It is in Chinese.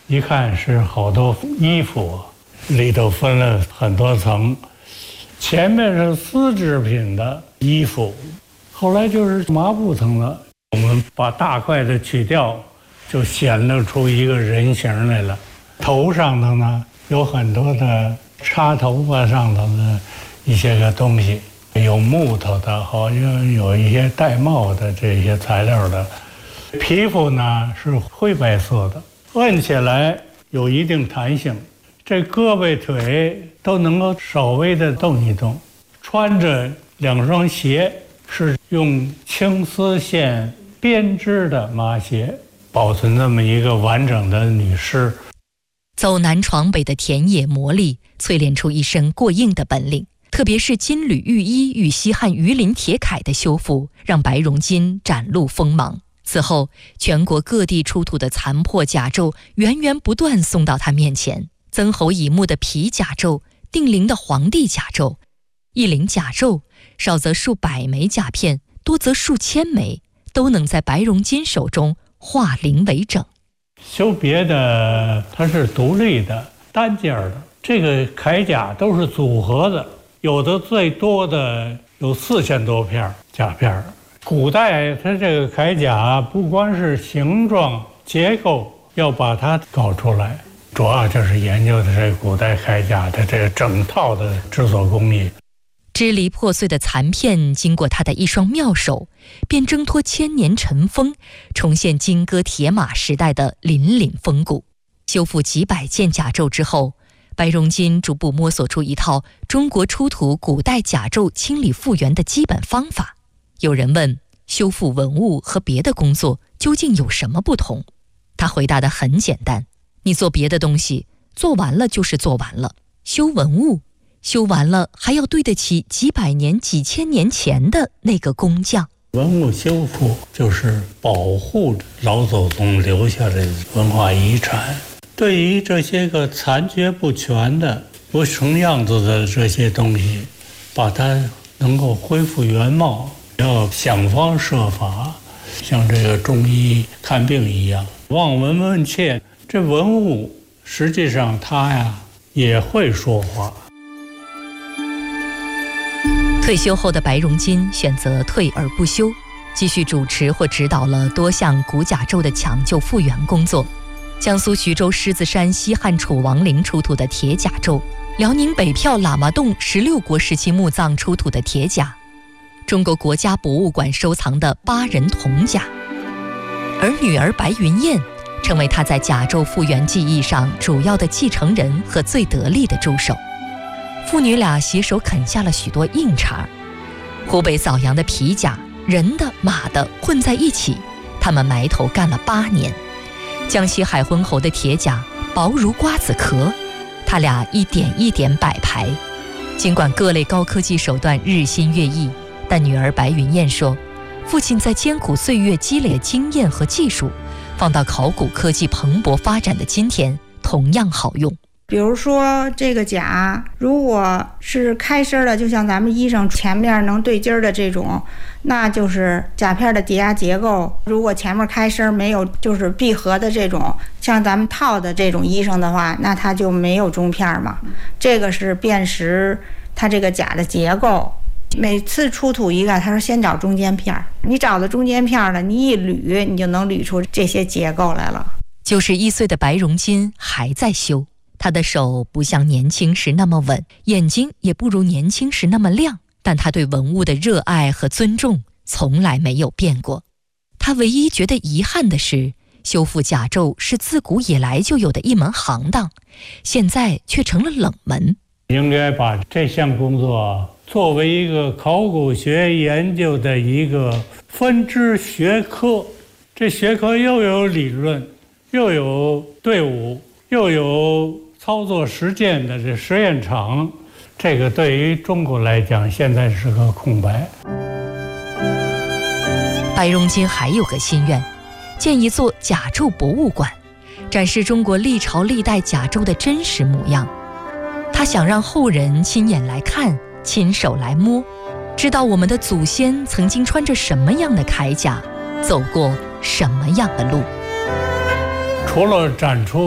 一看是好多衣服，里头分了很多层，前面是丝织品的衣服，后来就是麻布层了。我们把大块的取掉，就显露出一个人形来了。头上头呢有很多的插头发上头的一些个东西，有木头的，好像有一些玳瑁的这些材料的。皮肤呢是灰白色的，摁起来有一定弹性，这胳膊腿都能够稍微的动一动。穿着2双鞋是用青丝线编织的麻鞋，保存这么一个完整的女尸。 走南闯北的田野磨砺，淬炼出一身过硬的本领。特别是金缕玉衣与西汉鱼鳞铁铠的修复，让白荣金展露锋芒。此后，全国各地出土的残破甲胄源源不断送到他面前。曾侯乙墓的皮甲胄，定陵的皇帝甲胄，一领甲胄，少则数百枚甲片，多则数千枚，都能在白荣金手中化零为整。 修别的它是独立的单件的，这个铠甲都是组合的，有的最多的有4000多片甲片。古代它这个铠甲不光是形状结构要把它搞出来，主要就是研究的这古代铠甲的这个整套的制作工艺。 支离破碎的残片经过他的一双妙手，便挣脱千年尘封，重现金戈铁马时代的凛凛风骨。修复几百件甲胄之后，白荣金逐步摸索出一套中国出土古代甲胄清理复原的基本方法。有人问，修复文物和别的工作究竟有什么不同？他回答得很简单，你做别的东西，做完了就是做完了，修文物，修完了还要对得起几百年几千年前的那个工匠。 文物修复就是保护老祖宗留下的文化遗产，对于这些个残缺不全的不成样子的这些东西，把它能够恢复原貌，要想方设法，像这个中医看病一样，望闻问切。这文物实际上它呀也会说话。 退休后的白荣金选择退而不休，继续主持或指导了多项古甲胄的抢救复原工作。江苏徐州狮子山西汉楚王陵出土的铁甲胄，辽宁北票喇嘛洞16国时期墓葬出土的铁甲，中国国家博物馆收藏的8人铜甲。而女儿白云燕成为他在甲胄复原技艺上主要的继承人和最得力的助手。父女俩携手啃下了许多硬茬。湖北枣阳的皮甲，人的马的混在一起，他们埋头干了8年。江西海昏侯的铁甲薄如瓜子壳，他俩一点一点摆排。尽管各类高科技手段日新月异，但女儿白云燕说，父亲在艰苦岁月积累的经验和技术，放到考古科技蓬勃发展的今天同样好用。 比如说这个甲如果是开身的，就像咱们衣裳前面能对襟的这种，那就是甲片的叠压结构。如果前面开身没有就是闭合的这种，像咱们套的这种衣裳的话，那它就没有中片嘛。这个是辨识它这个甲的结构。每次出土一个，他说先找中间片，你找到中间片了，你一捋你就能捋出这些结构来了。 91岁的白荣金还在修，他的手不像年轻时那么稳，眼睛也不如年轻时那么亮，但他对文物的热爱和尊重从来没有变过。他唯一觉得遗憾的是，修复甲胄是自古以来就有的一门行当，现在却成了冷门。 应该把这项工作作为一个考古学研究的一个分支学科，这学科又有理论，又有队伍，又有操作实践的这实验场，这个对于中国来讲现在是个空白。 白荣金还有个心愿，建一座甲胄博物馆，展示中国历朝历代甲胄的真实模样。他想让后人亲眼来看，亲手来摸，知道我们的祖先曾经穿着什么样的铠甲，走过什么样的路。 除了展出